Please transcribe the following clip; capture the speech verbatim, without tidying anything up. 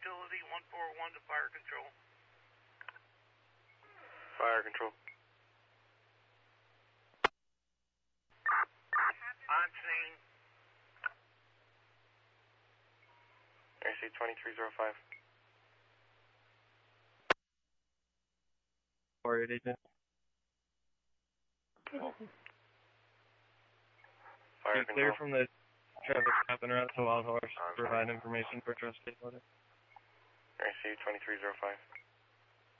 utility one four one to fire control. Fire control. On scene. A C twenty-three oh five. Forward agent. Fire Be clear control. from the traffic stop and route to Wild Horse to provide information for trust stakeholder. A C twenty-three oh five.